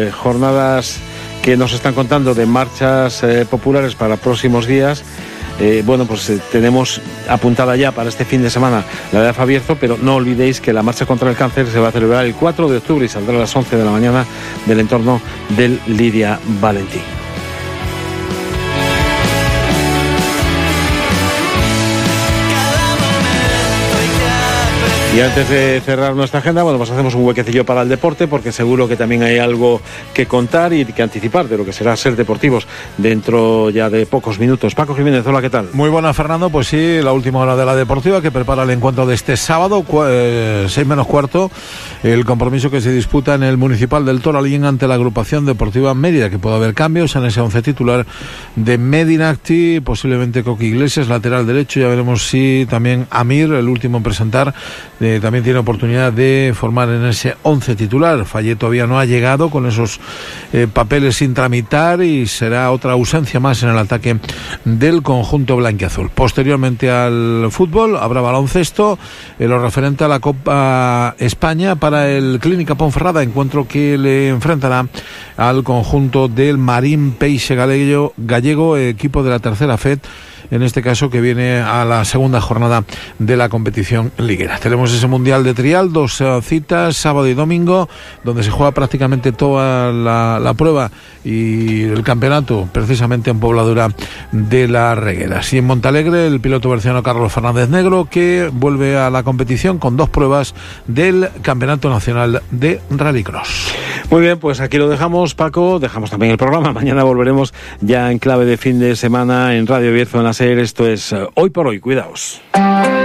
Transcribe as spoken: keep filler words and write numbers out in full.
eh, jornadas que nos están contando de marchas eh, populares para próximos días. Eh, bueno, pues eh, tenemos apuntada ya para este fin de semana la de F Bierzo, pero no olvidéis que la marcha contra el cáncer se va a celebrar el cuatro de octubre y saldrá a las once de la mañana del entorno del Lidia Valentín. Y antes de cerrar nuestra agenda, bueno, pues hacemos un huequecillo para el deporte, porque seguro que también hay algo que contar y que anticipar de lo que será Ser Deportivos dentro ya de pocos minutos. Paco Jiménez, hola, ¿qué tal? Muy buena, Fernando. Pues sí, la última hora de la deportiva que prepara el encuentro de este sábado, cu- eh, seis menos cuarto, el compromiso que se disputa en el Municipal del Toralín ante la agrupación deportiva Mérida, que puede haber cambios en ese once titular de Medinacti, posiblemente Coqui Iglesias, lateral derecho, ya veremos si también Amir, el último en presentar, Eh, también tiene oportunidad de formar en ese once titular. Fallé todavía no ha llegado con esos eh, papeles sin tramitar y será otra ausencia más en el ataque del conjunto blanquiazul. Posteriormente al fútbol habrá baloncesto, en lo referente a la Copa España para el Clínica Ponferrada, encuentro que le enfrentará al conjunto del Marín Peixe Gallego, gallego equipo de la tercera F E D, en este caso que viene a la segunda jornada de la competición liguera. Tenemos ese Mundial de Trial, dos uh, citas, sábado y domingo, donde se juega prácticamente toda la, la prueba y el campeonato precisamente en Pobladura de las Regueras. Y en Montalegre, el piloto berciano Carlos Fernández Negro, que vuelve a la competición con dos pruebas del Campeonato Nacional de Rallycross. Muy bien, pues aquí lo dejamos, Paco, dejamos también el programa. Mañana volveremos ya en clave de fin de semana en Radio Bierzo en la SER. Esto es uh, Hoy por Hoy, cuidaos.